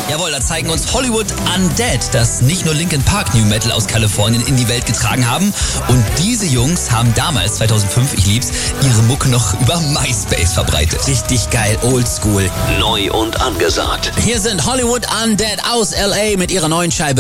Jawohl, da zeigen uns Hollywood Undead, das nicht nur Linkin Park New Metal aus Kalifornien in die Welt getragen haben. Und diese Jungs haben damals, 2005, ich lieb's, ihre Mucke noch über MySpace verbreitet. Richtig geil, oldschool. Neu und angesagt. Hier sind Hollywood Undead aus L.A. mit ihrer neuen Scheibe